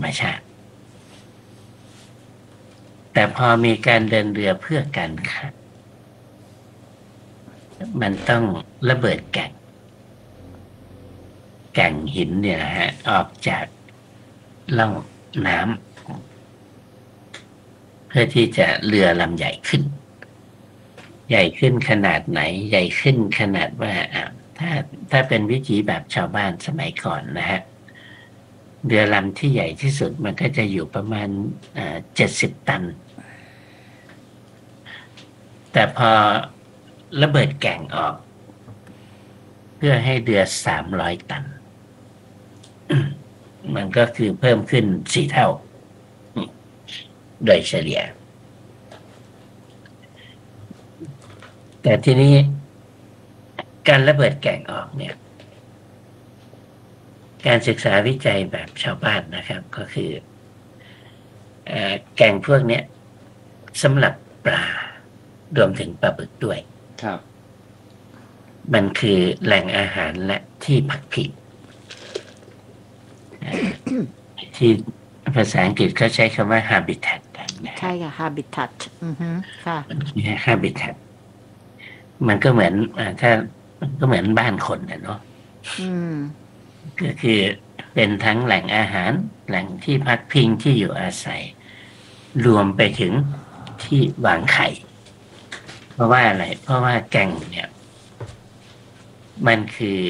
ชาติแต่พอมีการเดินเรือเพื่อการค้ามันต้องระเบิดแก่งหินเนี่ยนะฮะออกจากร่องน้ำเพื่อที่จะเรือลำใหญ่ขึ้นขนาดไหนใหญ่ขึ้นขนาดว่าถ้าเป็นวิถีแบบชาวบ้านสมัยก่อนนะฮะเรือลำที่ใหญ่ที่สุดมันก็จะอยู่ประมาณ70 ตันแต่พอระเบิดแก่งออกเพื่อให้เรือ300 ตันมันก็คือเพิ่มขึ้น4 เท่าโดยเฉลี่ยแต่ทีนี้การระเบิดแก่งออกเนี่ยการศึกษาวิจัยแบบชาวบ้านนะครับก็คือแก่งพวกนี้สำหรับปลารวมถึงปลาบึกด้วยครับมันคือแหล่งอาหารและที่พักพิงที่ภาษาอังกฤษเขาใช้คำว่า habitat ใช่ค่ะ habitat ค่ะมันคือ habitat มันก็เหมือนมันก็เหมือนบ้านคนนะเนาะก็คือเป็นทั้งแหล่งอาหารแหล่งที่พักพิงที่อยู่อาศัยรวมไปถึงที่วางไข่เพราะว่าอะไรเพราะว่าแก่งเนี่ยมันคือ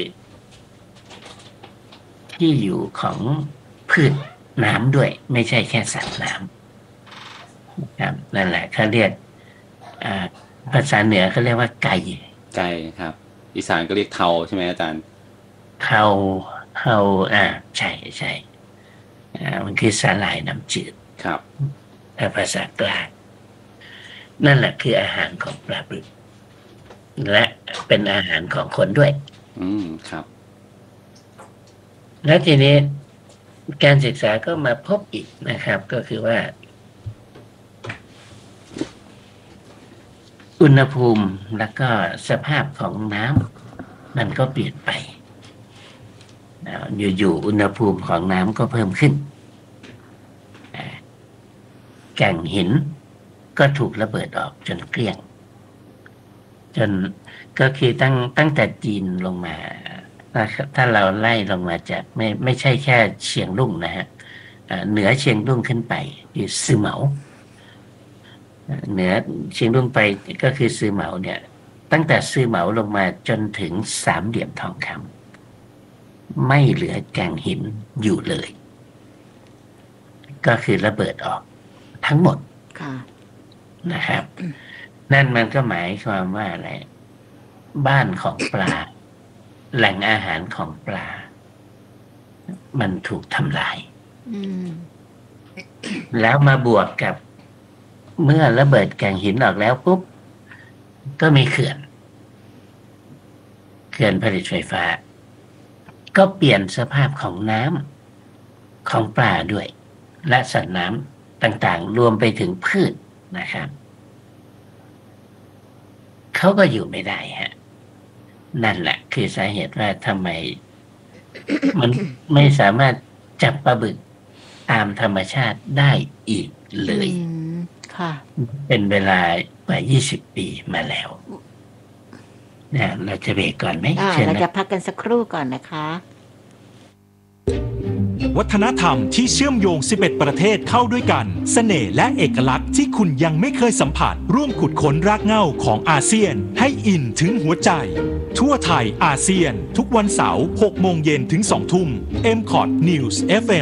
ที่อยู่ของพืชน้ำด้วยไม่ใช่แค่สัตว์น้ำครับนั่นแหละเขาเรียกภาษาเหนือเขาเรียกว่าไก่ครับอีสานก็เรียกเทาใช่ไหมอาจารย์เทาใช่มันคือสาหร่ายน้ำจืดครับภาษากลางนั่นแหละคืออาหารของปลาบึกและเป็นอาหารของคนด้วยครับแล้วทีนี้การศึกษาก็มาพบอีกนะครับก็คือว่าอุณหภูมิแล้วก็สภาพของน้ำมันก็เปลี่ยนไปอยู่อุณหภูมิของน้ำก็เพิ่มขึ้นแก่งหินก็ถูกระเบิดออกจนเกลี้ยงจนก็คือตั้งแต่จีนลงมาถ้าเราไล่ลงมาจากไม่ใช่แค่เชียงรุ่งนะฮะเหนือเชียงรุ่งขึ้นไปคือซือเหมาเหนือเชียงรุ่งไปก็คือซือเหมาเนี่ยตั้งแต่ซือเหมาลงมาจนถึงสามเหลี่ยมทองคำไม่เหลือแก่งหินอยู่เลยก็คือระเบิดออกทั้งหมดนะครับนั่นมันก็หมายความว่าอะไรบ้านของปลาแหล่งอาหารของปลามันถูกทำลายแล้วมาบวกกับเมื่อระเบิดแก่งหินออกแล้วปุ๊บก็มีเขื่อนผลิตไฟฟ้าก็เปลี่ยนสภาพของน้ำของปลาด้วยและสัตว์น้ำต่างๆรวมไปถึงพืชนะครับเขาก็อยู่ไม่ได้ฮะนั่นแหละคือสาเหตุว่าทำไมมันไม่สามารถจับปลาบึกตามธรรมชาติได้อีกเลยค่ะเป็นเวลากว่า20 ปีมาแล้วเนี่ยเราจะเบรกก่อนไหมเราจะพักกันสักครู่ก่อนนะคะวัฒนธรรมที่เชื่อมโยง11ประเทศเข้าด้วยกันเสน่ห์และเอกลักษณ์ที่คุณยังไม่เคยสัมผัสร่วมขุดค้นรากเหง้าของอาเซียนให้อินถึงหัวใจทั่วไทยอาเซียนทุกวันเสาร์ 6 โมงเย็นถึง 2 ทุ่ม MCOT News FM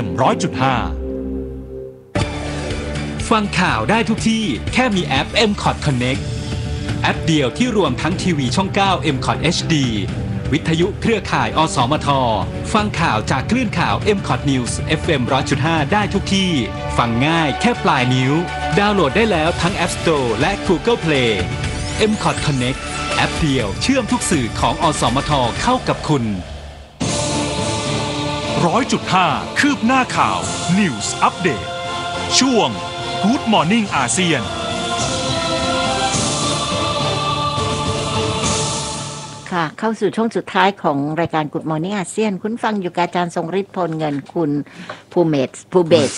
100.5 ฟังข่าวได้ทุกที่แค่มีแอป MCOT Connect แอปเดียวที่รวมทั้งทีวีช่อง 9 MCOT HDวิทยุเครือข่ายอสมทฟังข่าวจากคลื่นข่าว MCOT News FM 100.5 ได้ทุกที่ฟังง่ายแค่ปลายนิ้วดาวน์โหลดได้แล้วทั้ง App Store และ Google Play MCOT Connect แอปเดียวเชื่อมทุกสื่อของอสมทเข้ากับคุณ 100.5 คืบหน้าข่าว News Update ช่วง Good Morning อาเซียนค่ะเข้าสู่ช่วงสุดท้ายของรายการ Good Morning อาเซียนคุณฟังอยู่กับอาจารย์ทรงฤทธิ์พลเงินคุณภูเบศ